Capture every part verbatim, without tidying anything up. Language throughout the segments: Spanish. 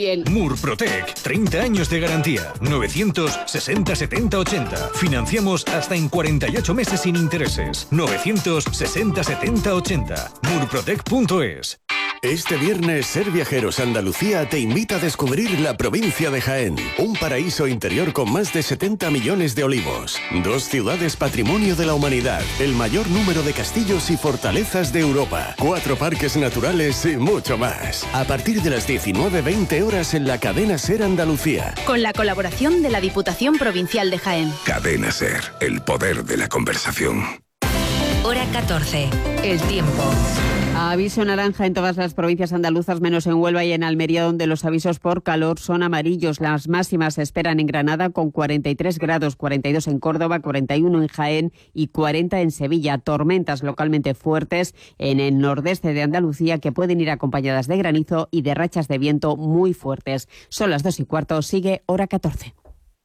bien. Murprotec, treinta años de garantía. novecientos sesenta setenta ochenta. Financiamos hasta en cuarenta y ocho meses sin intereses. novecientos sesenta setenta ochenta. murprotec punto es. Este viernes, Ser Viajeros Andalucía te invita a descubrir la provincia de Jaén, un paraíso interior con más de setenta millones de olivos, dos ciudades patrimonio de la humanidad, el mayor número de castillos y fortalezas de Europa, cuatro parques naturales y mucho más. A partir de las diecinueve veinte horas en la cadena Ser Andalucía. Con la colaboración de la Diputación Provincial de Jaén. Cadena Ser, el poder de la conversación. Hora catorce, el tiempo. Aviso naranja en todas las provincias andaluzas, menos en Huelva y en Almería, donde los avisos por calor son amarillos. Las máximas se esperan en Granada con cuarenta y tres grados, cuarenta y dos en Córdoba, cuarenta y uno en Jaén y cuarenta en Sevilla. Tormentas localmente fuertes en el nordeste de Andalucía que pueden ir acompañadas de granizo y de rachas de viento muy fuertes. Son las dos y cuarto, sigue Hora catorce.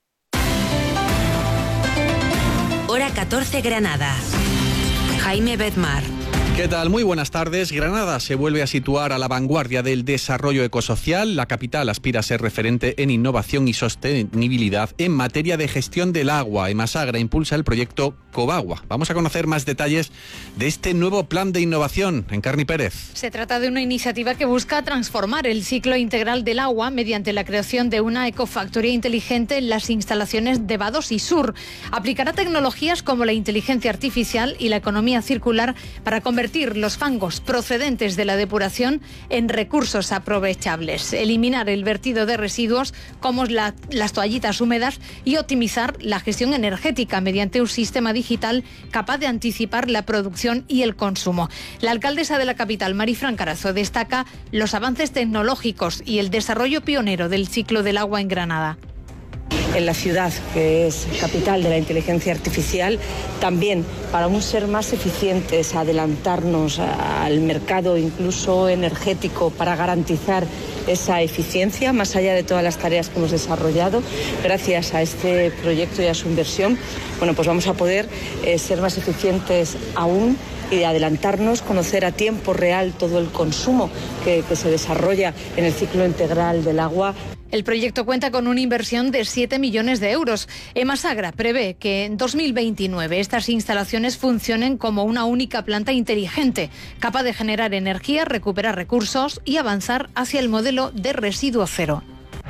Hora catorce, Granada. Jaime Bedmar. ¿Qué tal? Muy buenas tardes. Granada se vuelve a situar a la vanguardia del desarrollo ecosocial. La capital aspira a ser referente en innovación y sostenibilidad en materia de gestión del agua. Emasagra impulsa el proyecto Cobagua. Vamos a conocer más detalles de este nuevo plan de innovación. Encarni Pérez. Se trata de una iniciativa que busca transformar el ciclo integral del agua mediante la creación de una ecofactoría inteligente en las instalaciones de Vados y Sur. Aplicará tecnologías como la inteligencia artificial y la economía circular para convertir los fangos procedentes de la depuración en recursos aprovechables, eliminar el vertido de residuos como la, las toallitas húmedas y optimizar la gestión energética mediante un sistema digital capaz de anticipar la producción y el consumo. La alcaldesa de la capital, Marifran Carazo, destaca los avances tecnológicos y el desarrollo pionero del ciclo del agua en Granada. En la ciudad, que es capital de la inteligencia artificial, también para aún ser más eficientes, adelantarnos al mercado incluso energético para garantizar esa eficiencia, más allá de todas las tareas que hemos desarrollado, gracias a este proyecto y a su inversión, bueno, pues vamos a poder eh, ser más eficientes aún y adelantarnos, conocer a tiempo real todo el consumo que, que se desarrolla en el ciclo integral del agua. El proyecto cuenta con una inversión de siete millones de euros. Emasagra prevé que en dos mil veintinueve estas instalaciones funcionen como una única planta inteligente, capaz de generar energía, recuperar recursos y avanzar hacia el modelo de residuo cero.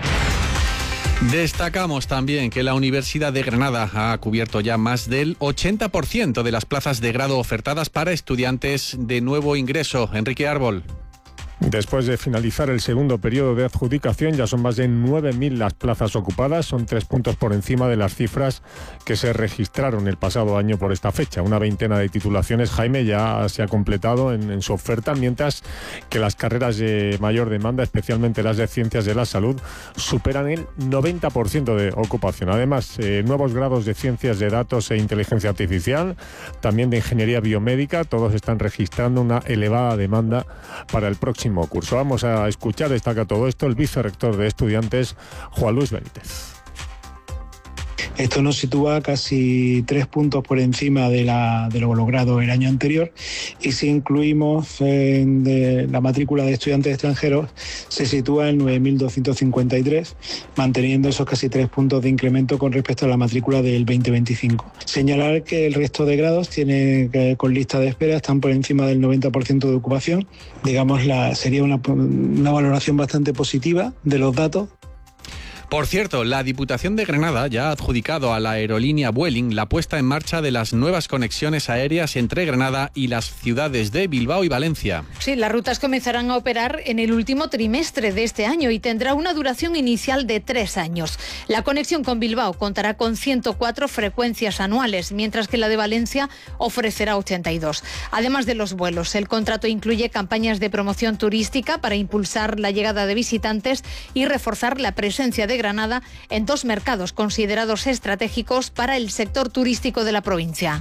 Destacamos también que la Universidad de Granada ha cubierto ya más del ochenta por ciento de las plazas de grado ofertadas para estudiantes de nuevo ingreso. Enrique Árbol. Después de finalizar el segundo periodo de adjudicación, ya son más de nueve mil las plazas ocupadas, son tres puntos por encima de las cifras que se registraron el pasado año por esta fecha. Una veintena de titulaciones, Jaime, ya se ha completado en, en su oferta, mientras que las carreras de mayor demanda, especialmente las de Ciencias de la Salud, superan el noventa por ciento de ocupación. Además, eh, nuevos grados de Ciencias de Datos e Inteligencia Artificial, también de Ingeniería Biomédica, todos están registrando una elevada demanda para el próximo curso. Vamos a escuchar, destaca todo esto, el vicerrector de estudiantes, Juan Luis Benítez. Esto nos sitúa casi tres puntos por encima de, la, de lo logrado el año anterior, y si incluimos eh, de la matrícula de estudiantes extranjeros se sitúa en nueve mil doscientos cincuenta y tres, manteniendo esos casi tres puntos de incremento con respecto a la matrícula del veinte veinticinco. Señalar que el resto de grados tiene eh, con lista de espera, están por encima del noventa por ciento de ocupación. Digamos, la, sería una, una valoración bastante positiva de los datos. Por cierto, la Diputación de Granada ya ha adjudicado a la aerolínea Vueling la puesta en marcha de las nuevas conexiones aéreas entre Granada y las ciudades de Bilbao y Valencia. Sí, las rutas comenzarán a operar en el último trimestre de este año y tendrá una duración inicial de tres años. La conexión con Bilbao contará con ciento cuatro frecuencias anuales, mientras que la de Valencia ofrecerá ochenta y dos. Además de los vuelos, el contrato incluye campañas de promoción turística para impulsar la llegada de visitantes y reforzar la presencia de Granada en dos mercados considerados estratégicos para el sector turístico de la provincia.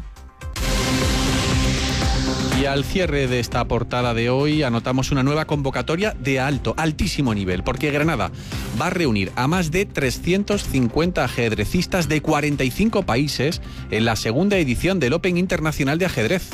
Y al cierre de esta portada de hoy anotamos una nueva convocatoria de alto, altísimo nivel, porque Granada va a reunir a más de trescientos cincuenta ajedrecistas de cuarenta y cinco países en la segunda edición del Open Internacional de Ajedrez.